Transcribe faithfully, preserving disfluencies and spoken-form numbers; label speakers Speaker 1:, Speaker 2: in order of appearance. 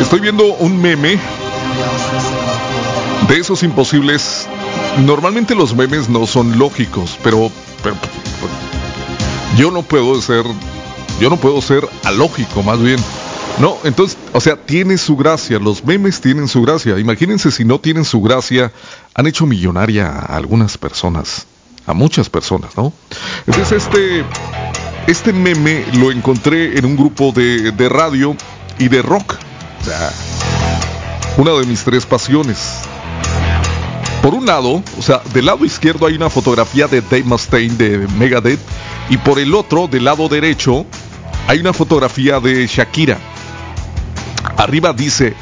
Speaker 1: Estoy viendo un meme de esos imposibles. Normalmente los memes no son lógicos, pero, pero, pero yo no puedo ser, yo no puedo ser alógico, más bien. No, entonces, o sea, tiene su gracia, los memes tienen su gracia. Imagínense si no tienen su gracia, han hecho millonaria a algunas personas, a muchas personas, ¿no? Entonces este, este meme lo encontré en un grupo de, de radio y de rock. O sea, una de mis tres pasiones. Por un lado, o sea, del lado izquierdo hay una fotografía de Dave Mustaine de Megadeth, y por el otro, del lado derecho, hay una fotografía de Shakira. Arriba dice